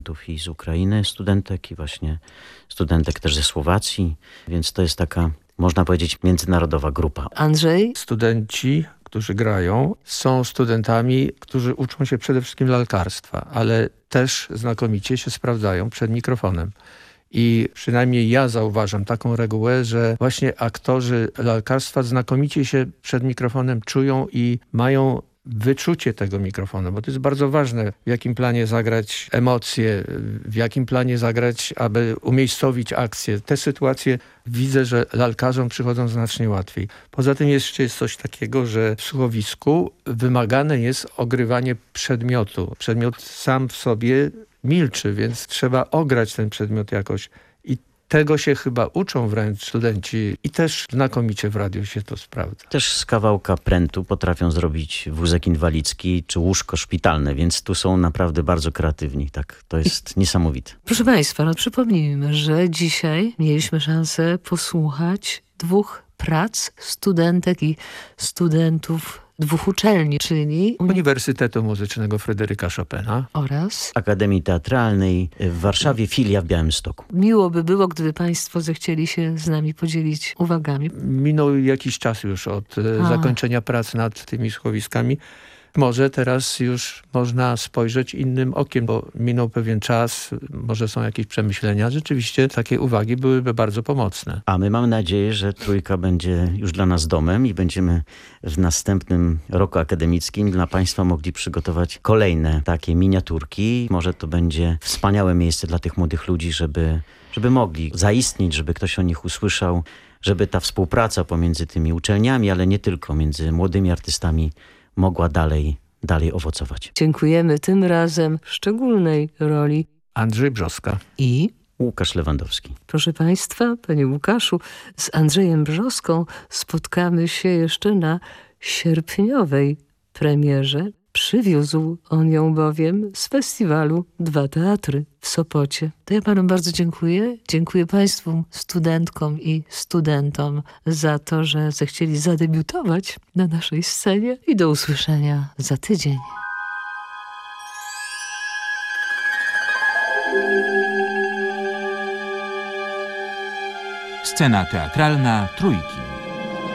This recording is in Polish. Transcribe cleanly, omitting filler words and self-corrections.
I z Ukrainy studentek i właśnie studentek też ze Słowacji, więc to jest taka, można powiedzieć, międzynarodowa grupa. Andrzej? Studenci, którzy grają, są studentami, którzy uczą się przede wszystkim lalkarstwa, ale też znakomicie się sprawdzają przed mikrofonem. I przynajmniej ja zauważam taką regułę, że właśnie aktorzy lalkarstwa znakomicie się przed mikrofonem czują i mają wyczucie tego mikrofonu, bo to jest bardzo ważne, w jakim planie zagrać emocje, w jakim planie zagrać, aby umiejscowić akcję. Te sytuacje widzę, że lalkarzom przychodzą znacznie łatwiej. Poza tym jeszcze jest coś takiego, że w słuchowisku wymagane jest ogrywanie przedmiotu. Przedmiot sam w sobie milczy, więc trzeba ograć ten przedmiot jakoś. I tego się chyba uczą wręcz studenci i też znakomicie w radiu się to sprawdza. Też z kawałka prętu potrafią zrobić wózek inwalidzki czy łóżko szpitalne, więc tu są naprawdę bardzo kreatywni. Tak, to jest niesamowite. Proszę Państwa, przypomnijmy, że dzisiaj mieliśmy szansę posłuchać 2 prac studentek i studentów 2 uczelni, czyli Uniwersytetu Muzycznego Fryderyka Chopina oraz Akademii Teatralnej w Warszawie, filia w Białymstoku. miło by było, gdyby Państwo zechcieli się z nami podzielić uwagami. minął jakiś czas już od zakończenia prac nad tymi słuchowiskami. Może teraz już można spojrzeć innym okiem, bo minął pewien czas, może są jakieś przemyślenia. Rzeczywiście takie uwagi byłyby bardzo pomocne. A my mamy nadzieję, że Trójka będzie już dla nas domem i będziemy w następnym roku akademickim dla Państwa mogli przygotować kolejne takie miniaturki. Może to będzie wspaniałe miejsce dla tych młodych ludzi, żeby mogli zaistnieć, żeby ktoś o nich usłyszał, żeby ta współpraca pomiędzy tymi uczelniami, ale nie tylko, między młodymi artystami mogła dalej owocować. Dziękujemy tym razem w szczególnej roli Andrzej Brzoska i Łukasz Lewandowski. proszę Państwa, Panie Łukaszu, z Andrzejem Brzoską spotkamy się jeszcze na sierpniowej premierze. Przywiózł on ją bowiem z festiwalu 2 Teatry w Sopocie. To ja Panom bardzo dziękuję. Dziękuję Państwu, studentkom i studentom, za to, że zechcieli zadebiutować na naszej scenie i do usłyszenia za tydzień. Scena teatralna Trójki.